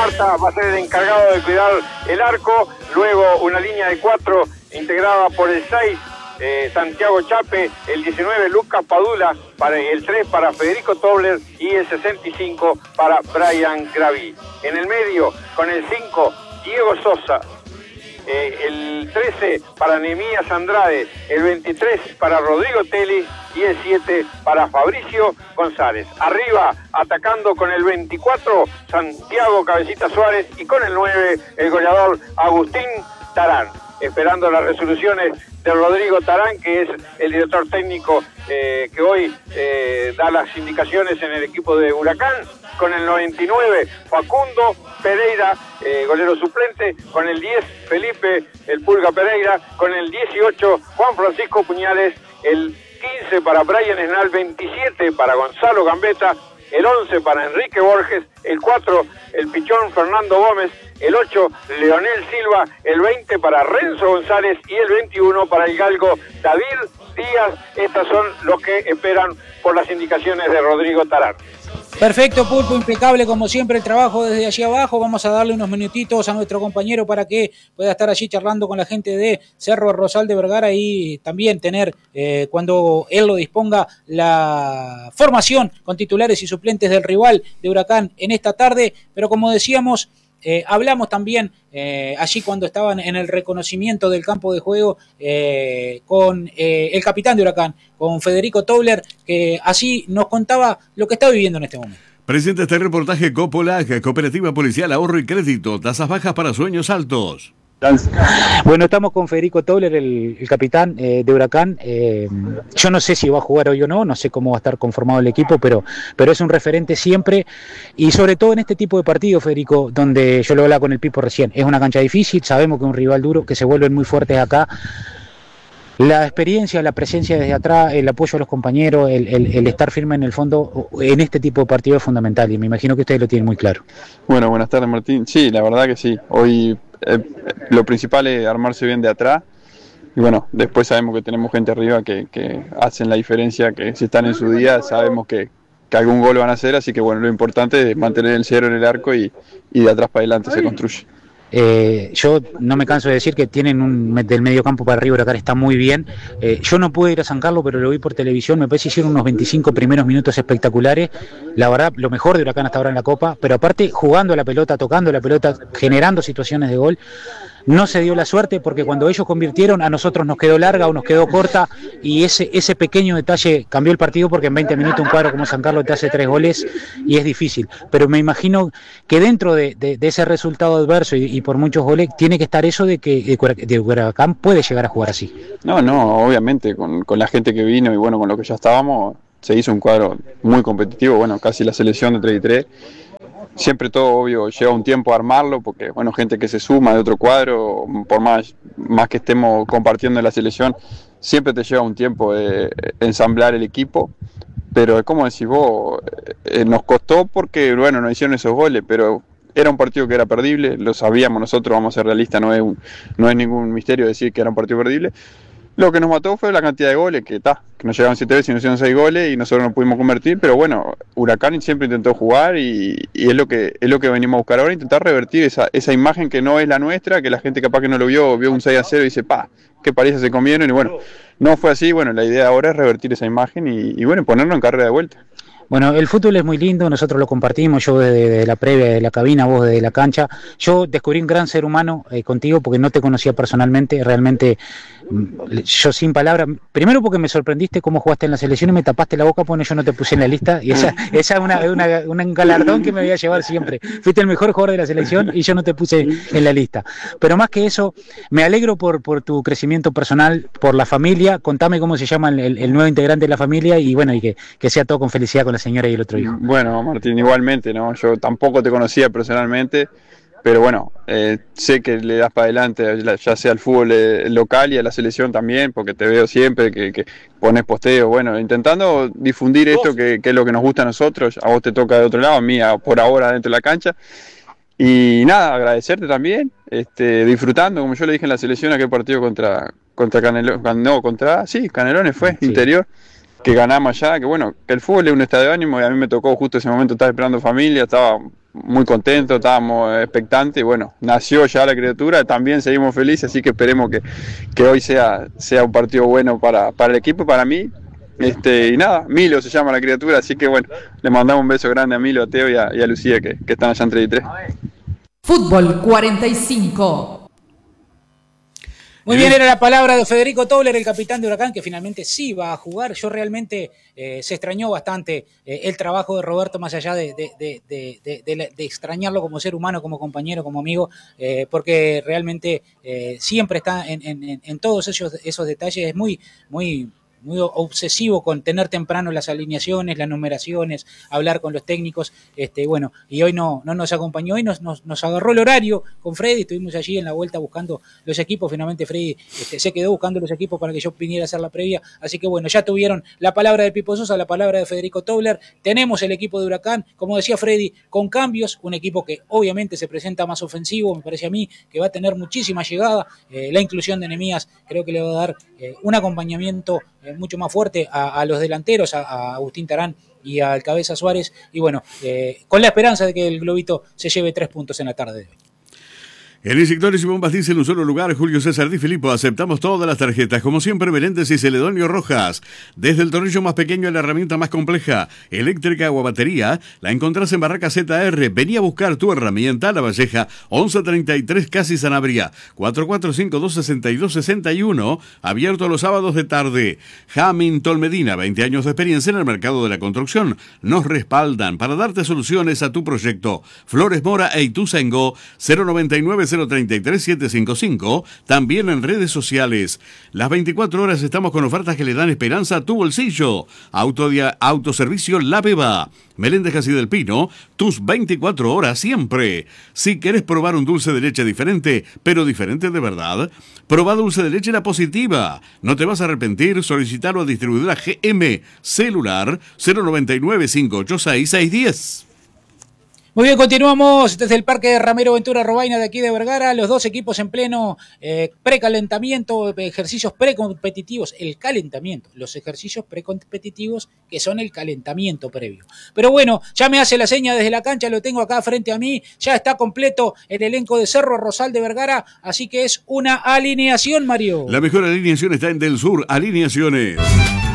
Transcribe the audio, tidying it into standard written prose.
Marta va a ser el encargado de cuidar el arco, luego una línea de 4 integrada por el 6, Santiago Chape, el 19 Lucas Padula, para el 3 para Federico Tobler y el 65 para Brian Graví. En el medio, con el 5, Diego Sosa, el 13 para Nehemías Andrade, el 23 para Rodrigo Telly y el 7 para Fabricio González. Arriba, atacando con el 24, Santiago Cabecita Suárez, y con el 9, el goleador Agustín Tarán. Esperando las resoluciones de Rodrigo Tarán, que es el director técnico que hoy da las indicaciones en el equipo de Huracán. Con el 99, Facundo Pereira, golero suplente. Con el 10, Felipe el Pulga Pereira. Con el 18, Juan Francisco Puñales. El 15 para Brian Esnal, 27 para Gonzalo Gambetta, el 11 para Enrique Borges, el 4, el Pichón Fernando Gómez, el 8, Leonel Silva, el 20 para Renzo González y el 21 para el galgo David Díaz. Estas son los que esperan por las indicaciones de Rodrigo Tarán. Perfecto, Pulpo, impecable como siempre el trabajo desde allí abajo. Vamos a darle unos minutitos a nuestro compañero para que pueda estar allí charlando con la gente de Cerro Rosal de Vergara y también tener, cuando él lo disponga, la formación con titulares y suplentes del rival de Huracán en esta tarde. Pero como decíamos, hablamos también allí cuando estaban en el reconocimiento del campo de juego con el capitán de Huracán, con Federico Tobler, que así nos contaba lo que está viviendo en este momento. Presenta este reportaje Coppola, Cooperativa Policial Ahorro y Crédito, tasas bajas para sueños altos. Bueno, estamos con Federico Tobler, el capitán de Huracán. Yo no sé si va a jugar hoy o no sé cómo va a estar conformado el equipo, pero es un referente siempre, y sobre todo en este tipo de partidos, Federico, donde yo lo hablaba con el Pipo recién, es una cancha difícil, sabemos que es un rival duro, que se vuelven muy fuertes acá. La experiencia, la presencia desde atrás, el apoyo a los compañeros, el estar firme en el fondo en este tipo de partidos es fundamental, y me imagino que ustedes lo tienen muy claro. Bueno, buenas tardes, Martín. Sí, la verdad que sí. Hoy lo principal es armarse bien de atrás, y bueno, después sabemos que tenemos gente arriba que hacen la diferencia, que si están en su día sabemos que algún gol van a hacer, así que bueno, lo importante es mantener el cero en el arco y de atrás para adelante se construye. Yo no me canso de decir que tienen del medio campo para arriba, Huracán está muy bien. Yo no pude ir a San Carlos, pero lo vi por televisión, me parece que hicieron unos 25 primeros minutos espectaculares. La verdad, lo mejor de Huracán hasta ahora en la Copa, pero aparte jugando la pelota, tocando la pelota, generando situaciones de gol. No se dio la suerte porque cuando ellos convirtieron a nosotros nos quedó larga o nos quedó corta, y ese pequeño detalle cambió el partido, porque en 20 minutos un cuadro como San Carlos te hace 3 goles y es difícil. Pero me imagino que dentro de ese resultado adverso y por muchos goles tiene que estar eso de que de Huracán puede llegar a jugar así. No, obviamente con la gente que vino y bueno, con lo que ya estábamos, se hizo un cuadro muy competitivo, bueno, casi la selección de 33. Siempre todo, obvio, lleva un tiempo a armarlo, porque, bueno, gente que se suma de otro cuadro, por más que estemos compartiendo la selección, siempre te lleva un tiempo de ensamblar el equipo, pero como decís vos, nos costó porque, bueno, nos hicieron esos goles, pero era un partido que era perdible, lo sabíamos nosotros, vamos a ser realistas, no es ningún misterio decir que era un partido perdible. Lo que nos mató fue la cantidad de goles, que nos llegaron 7 veces y nos hicieron 6 goles y nosotros no pudimos convertir, pero bueno, Huracán siempre intentó jugar y es lo que venimos a buscar ahora, intentar revertir esa imagen que no es la nuestra, que la gente capaz que no lo vio un 6-0 y dice, qué paliza se comieron, y bueno, no fue así. Bueno, la idea ahora es revertir esa imagen y bueno, ponerlo en carrera de vuelta. Bueno, el fútbol es muy lindo, nosotros lo compartimos, yo desde la previa de la cabina, vos desde la cancha. Yo descubrí un gran ser humano contigo, porque no te conocía personalmente, realmente yo sin palabras, primero porque me sorprendiste cómo jugaste en la selección y me tapaste la boca porque yo no te puse en la lista, y esa es un galardón que me voy a llevar siempre. Fuiste el mejor jugador de la selección y yo no te puse en la lista. Pero más que eso, me alegro por tu crecimiento personal, por la familia. Contame cómo se llama el nuevo integrante de la familia, y bueno, y que sea todo con felicidad con la señora y el otro hijo. Bueno, Martín, igualmente, ¿no? Yo tampoco te conocía personalmente, pero bueno, sé que le das para adelante, ya sea al fútbol local y a la selección también, porque te veo siempre que pones posteo, bueno, intentando difundir esto que es lo que nos gusta a nosotros. A vos te toca de otro lado, a mí por ahora dentro de la cancha. Y nada, agradecerte también, disfrutando, como yo le dije en la selección, aquel partido contra Canelones fue, sí. Interior, que ganamos allá, que bueno, que el fútbol es un estado de ánimo, y a mí me tocó justo ese momento, estaba esperando familia, estaba muy contentos, estábamos expectantes y bueno, nació ya la criatura, también seguimos felices, así que esperemos que hoy sea un partido bueno para el equipo, para mí. Y nada, Milo se llama la criatura, así que bueno, le mandamos un beso grande a Milo, a Teo y a Lucía que están allá en 33. Fútbol 45. Muy bien, era la palabra de Federico Tobler, el capitán de Huracán, que finalmente sí va a jugar. Yo realmente se extrañó bastante el trabajo de Roberto, más allá de extrañarlo como ser humano, como compañero, como amigo, porque realmente siempre está en todos esos detalles. Es muy obsesivo con tener temprano las alineaciones, las numeraciones, hablar con los técnicos, bueno, y hoy no nos acompañó, hoy nos agarró el horario con Freddy, estuvimos allí en la vuelta buscando los equipos, finalmente Freddy se quedó buscando los equipos para que yo viniera a hacer la previa, así que bueno, ya tuvieron la palabra de Pipo Sosa, la palabra de Federico Tobler, tenemos el equipo de Huracán, como decía Freddy, con cambios, un equipo que obviamente se presenta más ofensivo, me parece a mí, que va a tener muchísima llegada, la inclusión de Nemías creo que le va a dar un acompañamiento mucho más fuerte a los delanteros, a Agustín Tarán y al Cabeza Suárez, y bueno, con la esperanza de que el Globito se lleve 3 puntos en la tarde de hoy. En Inyectores y Bombas Diésel, un solo lugar, Julio César Di Filippo, aceptamos todas las tarjetas, como siempre, Meléndez y Celedonio Rojas. Desde el tornillo más pequeño a la herramienta más compleja, eléctrica o a batería, la encontrás en Barraca ZR. Vení a buscar tu herramienta a La Valleja, 1133 Casi Sanabria, 445-262-61, abierto los sábados de tarde. Hamilton Medina, 20 años de experiencia en el mercado de la construcción. Nos respaldan para darte soluciones a tu proyecto. Flores Mora e Ituzaingó, 099-033-755, también en redes sociales. Las 24 horas estamos con ofertas que le dan esperanza a tu bolsillo. Autoservicio La Beba, Meléndez Casi del Pino, tus 24 horas siempre. Si querés probar un dulce de leche diferente, pero diferente de verdad, probá dulce de leche La Positiva. No te vas a arrepentir, solicitarlo a distribuidora GM, celular 099-586-610. Muy bien, continuamos desde el Parque de Ramiro Ventura Robaina de aquí de Vergara, los dos equipos en pleno precalentamiento, ejercicios precompetitivos, el calentamiento, los ejercicios precompetitivos que son el calentamiento previo. Pero bueno, ya me hace la seña desde la cancha, lo tengo acá frente a mí, ya está completo el elenco de Cerro Rosal de Vergara, así que es una alineación, Mario. La mejor alineación está en Del Sur, alineaciones.